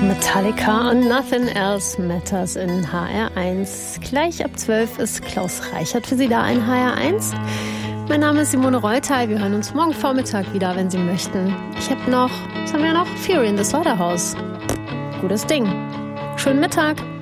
Metallica und Nothing Else Matters in HR1. Gleich ab 12 ist Klaus Reichert für Sie da in HR1. Mein Name ist Simone Reuter. Wir hören uns morgen Vormittag wieder, wenn Sie möchten. Ich habe noch, was haben wir noch? Fury in the Slaughterhouse. Gutes Ding. Schönen Mittag.